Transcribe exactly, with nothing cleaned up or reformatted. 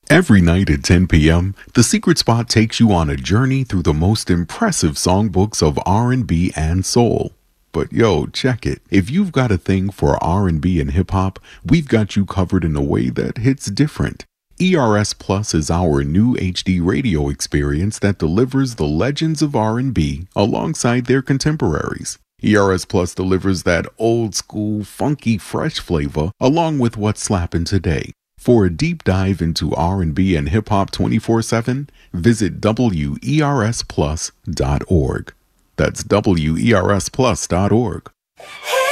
Every night at ten p.m., The Secret Spot takes you on a journey through the most impressive songbooks of R and B and soul. But yo, check it. If you've got a thing for R and B and hip-hop, we've got you covered in a way that hits different. E R S Plus is our new H D radio experience that delivers the legends of R and B alongside their contemporaries. E R S Plus delivers that old-school, funky, fresh flavor along with what's slapping today. For a deep dive into R and B and hip-hop twenty-four seven, visit W E R S plus dot org. That's W E R S plus dot org.